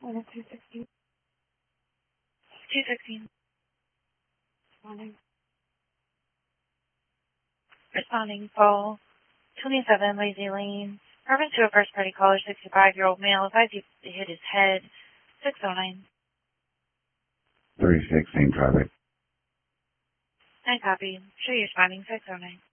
216. 216. Responding. Responding call 27 Lazy Lane. Reference to a first party caller, 65-year-old male. Advised he hit his head. 609. 316 traffic. 9 copy. Show you responding 609.